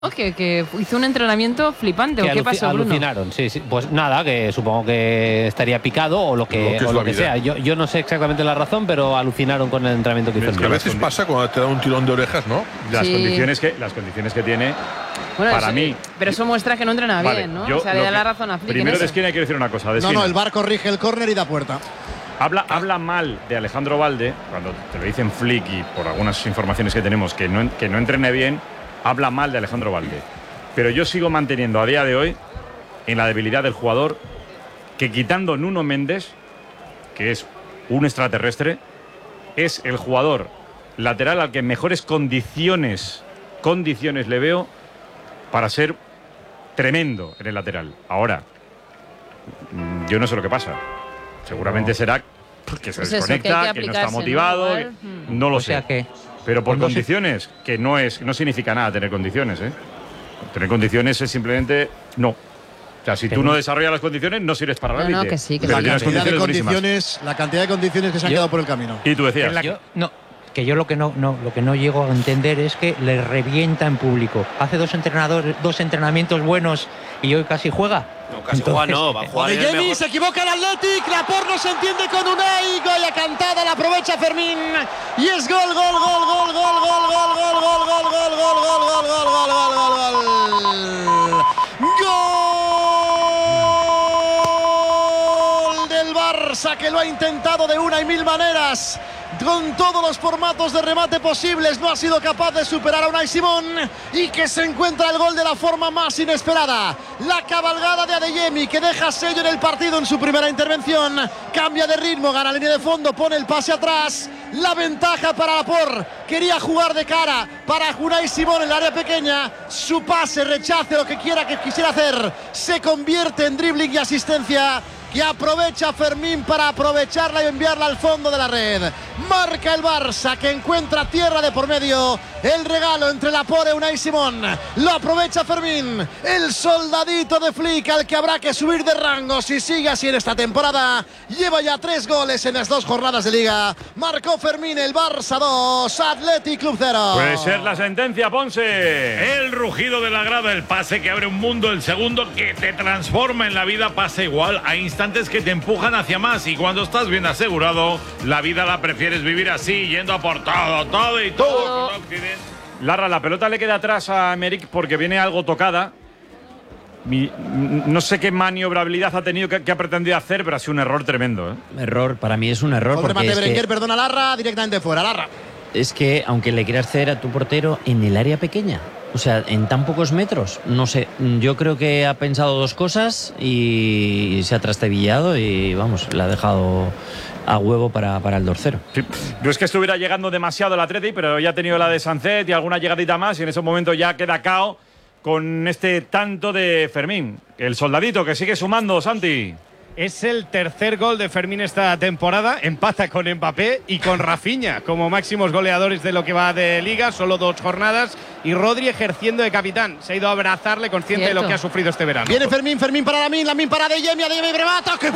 Que hizo un entrenamiento flipante. ¿O qué pasó, Bruno? Alucinaron, sí. Pues nada, que supongo que estaría picado o lo que sea. Yo no sé exactamente la razón, pero alucinaron con el entrenamiento que hizo. Es que a veces pasa cuando te da un tirón de orejas, ¿no? Las condiciones que tiene, bueno, para mí. Pero eso muestra que no entrena bien, ¿no? O sea, le da la razón a Flick. Primero de esquina hay que decir una cosa. No, el VAR corrige el córner y da puerta. Habla mal de Alejandro Balde, cuando te lo dicen Flick y por algunas informaciones que tenemos que no entrene bien, habla mal de Alejandro Balde. Pero yo sigo manteniendo a día de hoy en la debilidad del jugador que, quitando Nuno Méndez, que es un extraterrestre, es el jugador lateral al que mejores condiciones le veo para ser tremendo en el lateral. Ahora, yo no sé lo que pasa. Seguramente será porque se desconecta, que no está motivado, no lo sé. Pero por condiciones, que no significa nada tener condiciones, ¿eh? Tener condiciones es simplemente no. O sea, si tú no desarrollas las condiciones, no sirves para la élite. No, que sí. La cantidad de condiciones que se han quedado por el camino. Y tú decías. Yo lo que no llego a entender es que le revienta en público. Hace dos entrenamientos buenos y hoy casi juega. No, casi juega no, va a jugar. Jamie se equivoca el Athletic, Laporte no se entiende con Unai, Goya cantada, la aprovecha Fermín y es gol. Gol del Barça, que lo ha intentado de una y mil maneras. Con todos los formatos de remate posibles, no ha sido capaz de superar a Unai Simón y que se encuentra el gol de la forma más inesperada. La cabalgada de Adeyemi, que deja sello en el partido en su primera intervención, cambia de ritmo, gana línea de fondo, pone el pase atrás, la ventaja para Laporte, quería jugar de cara para Unai Simón en el área pequeña, su pase, rechace lo que quisiera hacer, se convierte en dribbling y asistencia, que aprovecha Fermín para aprovecharla y enviarla al fondo de la red. Marca el Barça, que encuentra tierra de por medio. El regalo entre Laporte y Unai Simón. Lo aprovecha Fermín, el soldadito de Flick, al que habrá que subir de rango si sigue así en esta temporada. Lleva ya 3 goles en las 2 jornadas de Liga. Marcó Fermín, el Barça 2, Athletic Club 0. Puede ser la sentencia, Ponce. El rugido de la grada, el pase que abre un mundo, el segundo que te transforma en la vida, pasa igual a instantes que te empujan hacia más, y cuando estás bien asegurado, la vida la prefieres vivir así, yendo a por todo y todo. Larra, la pelota le queda atrás a Emerick porque viene algo tocada. No sé qué maniobrabilidad ha tenido, que ha pretendido hacer, pero ha sido un error tremendo, ¿eh? Error, para mí es un error. Otro remate de Berenguer, perdona, Larra, directamente fuera, Larra. Es que aunque le quieras ceder a tu portero en el área pequeña, o sea, en tan pocos metros, no sé, yo creo que ha pensado 2 cosas y se ha trastabillado y vamos, le ha dejado a huevo para el 2-0. Sí. No es que estuviera llegando demasiado el Atleti, pero ya ha tenido la de Sancet y alguna llegadita más, y en ese momento ya queda cao con este tanto de Fermín. El soldadito que sigue sumando, Santi. Es el tercer gol de Fermín esta temporada, empata con Mbappé y con Rafinha como máximos goleadores de lo que va de Liga, solo 2 jornadas, y Rodri ejerciendo de capitán, se ha ido a abrazarle consciente de lo que ha sufrido este verano. Viene Fermín para Lamin para Adeyemi remata, ¡qué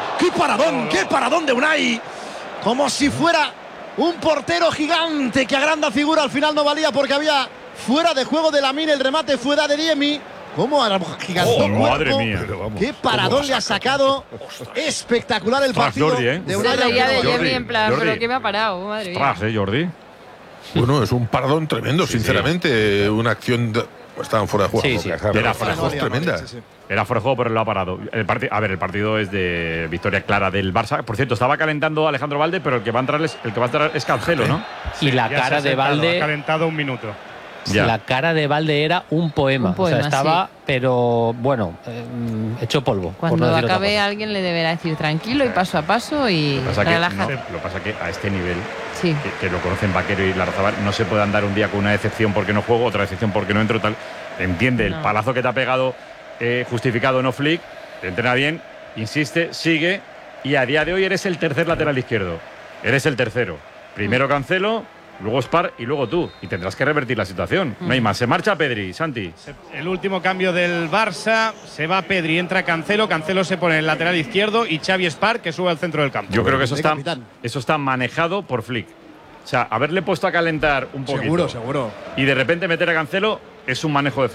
paradón de Unai! Como si fuera un portero gigante que agranda figura, al final no valía porque había fuera de juego de Lamin, el remate fue de Adeyemi. ¿Cómo gigantó madre mía. Qué paradón le ha sacado. Espectacular el partido Jordi, de Unai. Jordi, en plan, pero que me ha parado, madre mía. Jordi. Bueno, es un paradón tremendo, sinceramente. Una acción. Estaban fuera de juego. Sí. Era fuera de juego tremenda. Era fuera de juego, pero lo ha parado. El partido es de victoria clara del Barça. Por cierto, estaba calentando Alejandro Balde, pero el que va a entrar es Cancelo, ¿no? Y la cara de Balde. Ha calentado un minuto. Ya. La cara de Balde era un poema. O sea, estaba, pero bueno, hecho polvo. Cuando acabe alguien le deberá decir tranquilo y paso a paso y relájate. Lo que pasa es que a este nivel, sí, que lo conocen Vaquero y Larrazábal, no se puede andar un día con una decepción porque no juego, otra decepción porque no entro, tal. Entiende, el palazo que te ha pegado, justificado no Flick, te entrena bien, insiste, sigue, y a día de hoy eres el tercer lateral izquierdo. Eres el tercero. Primero Cancelo, luego Spar y luego tú. Y tendrás que revertir la situación. No hay más. Se marcha Pedri, Santi. El último cambio del Barça. Se va Pedri, entra Cancelo. Cancelo se pone en el lateral izquierdo y Xavi Spar, que sube al centro del campo. Yo creo que eso está manejado por Flick. O sea, haberle puesto a calentar un poquito. Seguro. Y de repente meter a Cancelo es un manejo de